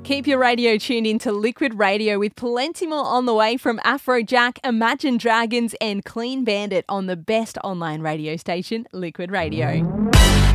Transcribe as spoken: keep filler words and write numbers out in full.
Keep your radio tuned into Liquid Radio with plenty more on the way from Afrojack, Imagine Dragons and Clean Bandit on the best online radio station, Liquid Radio.